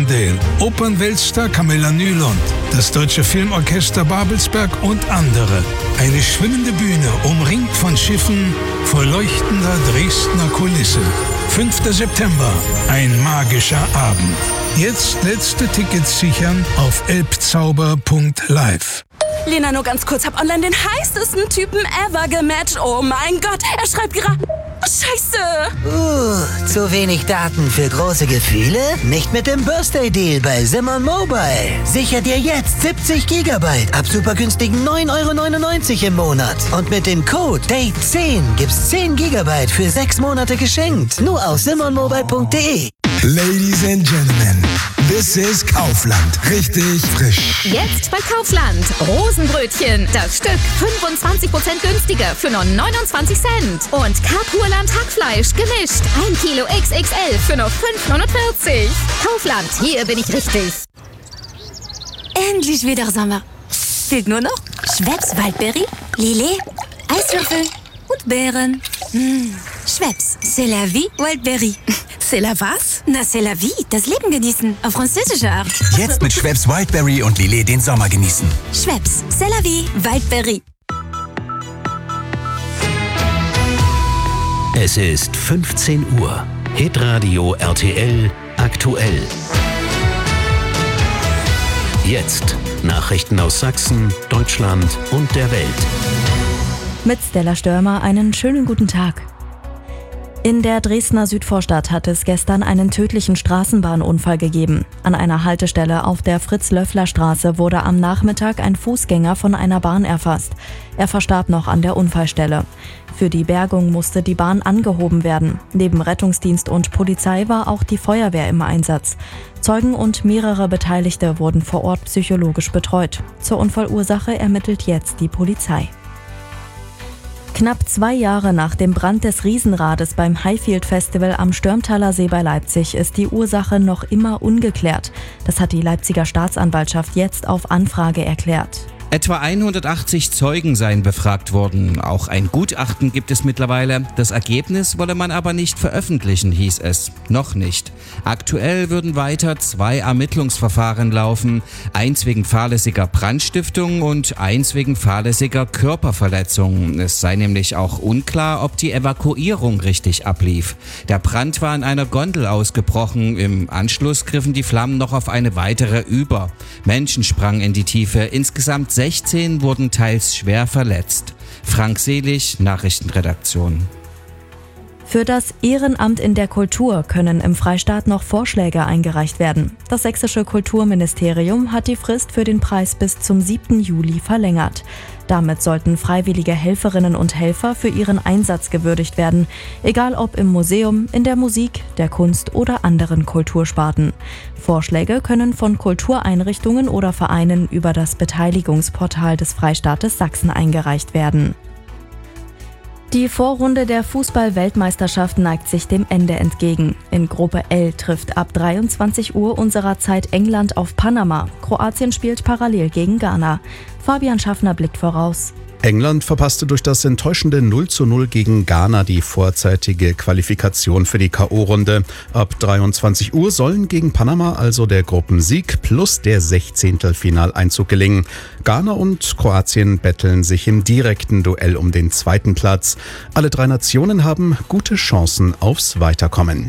Dale, Opernweltstar Camilla Nylund, das Deutsche Filmorchester Babelsberg und andere. Eine schwimmende Bühne, umringt von Schiffen, vor leuchtender Dresdner Kulisse. 5. September, ein magischer Abend. Jetzt letzte Tickets sichern auf elbzauber.live. Lena, nur ganz kurz, hab online den heißesten Typen ever gematcht. Oh mein Gott, er schreibt gerade... Scheiße! Zu wenig Daten für große Gefühle? Nicht mit dem Birthday Deal bei Simon Mobile. Sicher dir jetzt 70 GB ab super günstigen 9,99 € im Monat. Und mit dem Code DATE10 gibt's 10 GB für 6 Monate geschenkt. Nur auf simonmobile.de. Ladies and Gentlemen, this is Kaufland. Richtig frisch. Jetzt bei Kaufland. Rosenbrötchen. Das Stück 25% günstiger für nur 29 Cent. Und Kapurland Hackfleisch gemischt. 1 Kilo XXL für nur 5,49 €. Kaufland, hier bin ich richtig. Endlich wieder Sommer. Fehlt nur noch Schweppes Waldbeere, Lillet, Eiswürfel und Beeren. Schweppes, c'est la vie, Wildberry. C'est la was? Na, c'est la vie, das Leben genießen, auf französische Art. Jetzt mit Schweppes Wildberry und Lillet den Sommer genießen. Schweppes, c'est la vie, Wildberry. Es ist 15 Uhr. Hitradio RTL aktuell. Jetzt Nachrichten aus Sachsen, Deutschland und der Welt. Mit Stella Störmer einen schönen guten Tag. In der Dresdner Südvorstadt hat es gestern einen tödlichen Straßenbahnunfall gegeben. An einer Haltestelle auf der Fritz-Löffler-Straße wurde am Nachmittag ein Fußgänger von einer Bahn erfasst. Er verstarb noch an der Unfallstelle. Für die Bergung musste die Bahn angehoben werden. Neben Rettungsdienst und Polizei war auch die Feuerwehr im Einsatz. Zeugen und mehrere Beteiligte wurden vor Ort psychologisch betreut. Zur Unfallursache ermittelt jetzt die Polizei. Knapp 2 Jahre nach dem Brand des Riesenrades beim Highfield Festival am Störmtaler See bei Leipzig ist die Ursache noch immer ungeklärt. Das hat die Leipziger Staatsanwaltschaft jetzt auf Anfrage erklärt. Etwa 180 Zeugen seien befragt worden. Auch ein Gutachten gibt es mittlerweile. Das Ergebnis wolle man aber nicht veröffentlichen, hieß es. Noch nicht. Aktuell würden weiter 2 Ermittlungsverfahren laufen. Eins wegen fahrlässiger Brandstiftung und eins wegen fahrlässiger Körperverletzung. Es sei nämlich auch unklar, ob die Evakuierung richtig ablief. Der Brand war in einer Gondel ausgebrochen. Im Anschluss griffen die Flammen noch auf eine weitere über. Menschen sprangen in die Tiefe. Insgesamt 16 wurden teils schwer verletzt. Frank Selig, Nachrichtenredaktion. Für das Ehrenamt in der Kultur können im Freistaat noch Vorschläge eingereicht werden. Das sächsische Kulturministerium hat die Frist für den Preis bis zum 7. Juli verlängert. Damit sollten freiwillige Helferinnen und Helfer für ihren Einsatz gewürdigt werden, egal ob im Museum, in der Musik, der Kunst oder anderen Kultursparten. Vorschläge können von Kultureinrichtungen oder Vereinen über das Beteiligungsportal des Freistaates Sachsen eingereicht werden. Die Vorrunde der Fußball-Weltmeisterschaft neigt sich dem Ende entgegen. In Gruppe L trifft ab 23 Uhr unserer Zeit England auf Panama. Kroatien spielt parallel gegen Ghana. Fabian Schaffner blickt voraus. England verpasste durch das enttäuschende 0:0 gegen Ghana die vorzeitige Qualifikation für die K.O.-Runde. Ab 23 Uhr sollen gegen Panama also der Gruppensieg plus der 16. Finaleinzug gelingen. Ghana und Kroatien betteln sich im direkten Duell um den 2. Platz. Alle 3 Nationen haben gute Chancen aufs Weiterkommen.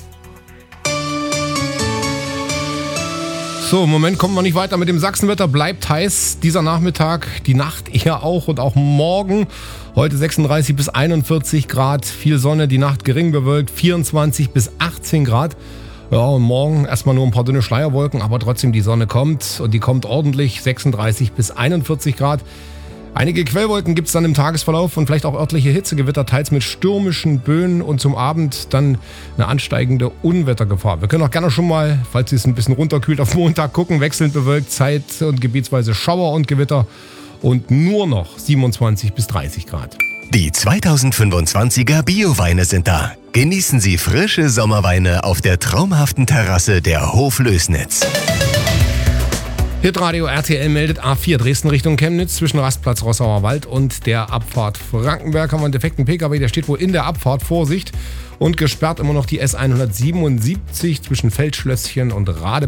So, im Moment kommen wir nicht weiter mit dem Sachsenwetter. Bleibt heiß dieser Nachmittag, die Nacht eher auch und auch morgen. Heute 36 bis 41 Grad, viel Sonne, die Nacht gering bewölkt, 24 bis 18 Grad. Ja, und morgen erstmal nur ein paar dünne Schleierwolken, aber trotzdem die Sonne kommt und die kommt ordentlich, 36 bis 41 Grad. Einige Quellwolken gibt es dann im Tagesverlauf und vielleicht auch örtliche Hitzegewitter, teils mit stürmischen Böen und zum Abend dann eine ansteigende Unwettergefahr. Wir können auch gerne schon mal, falls es ein bisschen runterkühlt, auf Montag gucken, wechselnd bewölkt, zeit- und gebietsweise Schauer und Gewitter und nur noch 27 bis 30 Grad. Die 2025er Bio-Weine sind da. Genießen Sie frische Sommerweine auf der traumhaften Terrasse der Hoflößnitz. Hitradio RTL meldet A4 Dresden Richtung Chemnitz zwischen Rastplatz Rossauer Wald und der Abfahrt Frankenberg haben wir einen defekten PKW, der steht wohl in der Abfahrt, Vorsicht, und gesperrt immer noch die S177 zwischen Feldschlösschen und Rade.